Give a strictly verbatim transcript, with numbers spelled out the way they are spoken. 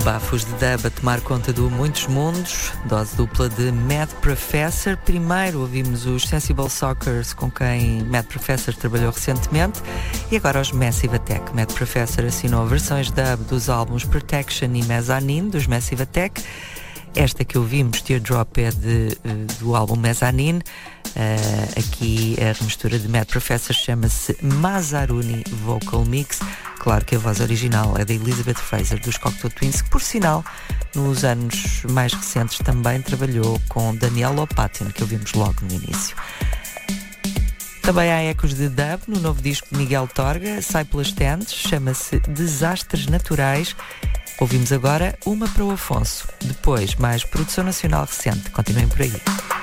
Bafos de dub a tomar conta do Muitos Mundos, dose dupla de Mad Professor. Primeiro ouvimos os Sensible Sockers, com quem Mad Professor trabalhou recentemente, e agora os Massive Attack. Mad Professor assinou versões dub dos álbuns Protection e Mezzanine, dos Massive Attack. Esta que ouvimos, Teardrop, é de, do álbum Mezzanine. Uh, aqui a remistura de Mad Professor chama-se Mazzaruni Vocal Mix. Claro que a voz original é da Elizabeth Fraser, dos Cocteau Twins, que, por sinal, nos anos mais recentes também trabalhou com Daniel Lopatin, que ouvimos logo no início. Também há ecos de dub no novo disco de Miguel Torga, sai pelas tentes, chama-se Desastres Naturais. Ouvimos agora uma para o Afonso, depois mais produção nacional recente. Continuem por aí.